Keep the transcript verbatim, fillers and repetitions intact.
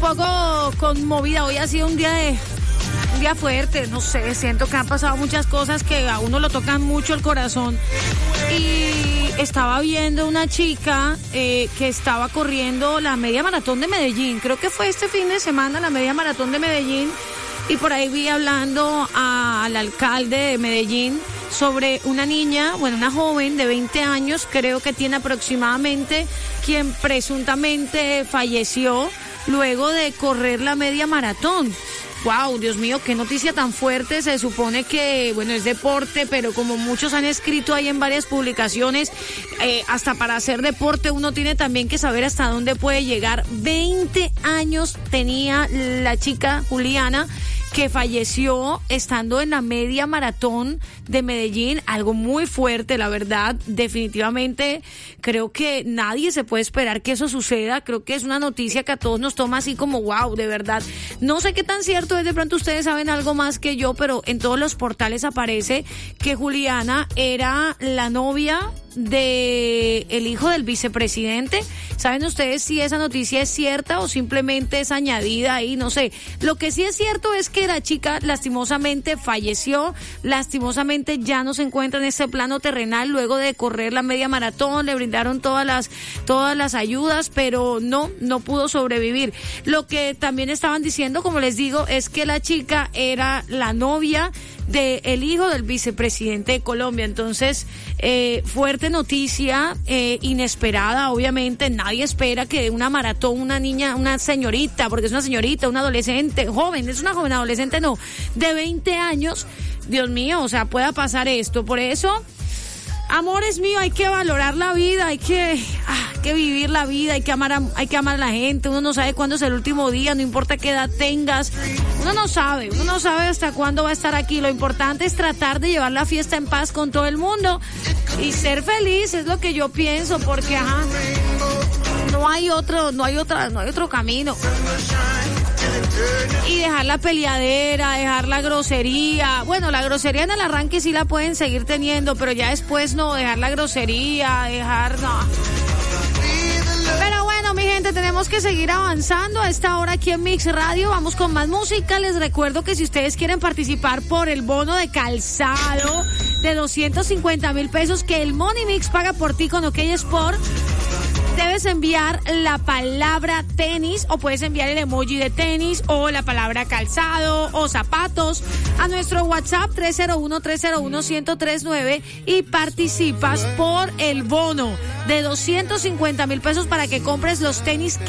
poco conmovida. Hoy ha sido un día de un día fuerte, no sé, siento que han pasado muchas cosas que a uno lo tocan mucho el corazón. Y estaba viendo una chica eh, que estaba corriendo la media maratón de Medellín. Creo que fue este fin de semana la media maratón de Medellín. Y por ahí vi hablando a, al alcalde de Medellín sobre una niña, bueno, una joven de veinte años, creo que tiene aproximadamente, quien presuntamente falleció luego de correr la media maratón. Wow, Dios mío, qué noticia tan fuerte. Se supone que, bueno, es deporte, pero como muchos han escrito ahí en varias publicaciones, eh, hasta para hacer deporte uno tiene también que saber hasta dónde puede llegar. veinte años tenía la chica Juliana, que falleció estando en la media maratón de Medellín, algo muy fuerte, la verdad. Definitivamente creo que nadie se puede esperar que eso suceda. Creo que es una noticia que a todos nos toma así como wow, de verdad. No sé qué tan cierto es, de pronto ustedes saben algo más que yo, pero en todos los portales aparece que Juliana era la novia de el hijo del vicepresidente. ¿Saben ustedes si esa noticia es cierta o simplemente es añadida ahí? No sé. Lo que sí es cierto es que la chica lastimosamente falleció, lastimosamente ya no se encuentra en este plano terrenal luego de correr la media maratón. Le brindaron todas las todas las ayudas, pero no, no pudo sobrevivir. Lo que también estaban diciendo, como les digo, es que la chica era la novia de el hijo del vicepresidente de Colombia. Entonces, eh, fuerte noticia, eh, inesperada, obviamente. Nadie espera que de una maratón una niña, una señorita, porque es una señorita, una adolescente, joven, es una joven adolescente, no, de veinte años, Dios mío, o sea, pueda pasar esto. Por eso, amores míos, hay que valorar la vida, hay que, ah, hay que vivir la vida, hay que amar a, hay que amar a la gente. Uno no sabe cuándo es el último día, no importa qué edad tengas, uno no sabe, uno no sabe hasta cuándo va a estar aquí. Lo importante es tratar de llevar la fiesta en paz con todo el mundo y ser feliz, es lo que yo pienso, porque ajá, no hay otro, no hay otra, no hay otro camino. Y dejar la peleadera, dejar la grosería. Bueno, la grosería en el arranque sí la pueden seguir teniendo, pero ya después no, dejar la grosería, dejar, no. Pero bueno, mi gente, tenemos que seguir avanzando a esta hora aquí en Mix Radio. Vamos con más música. Les recuerdo que si ustedes quieren participar por el bono de calzado de doscientos cincuenta mil pesos que el Money Mix paga por ti con OK Sport, debes enviar la palabra tenis, o puedes enviar el emoji de tenis o la palabra calzado o zapatos a nuestro WhatsApp tres cero uno, tres cero uno, uno cero tres nueve y participas por el bono de doscientos cincuenta mil pesos para que compres los tenis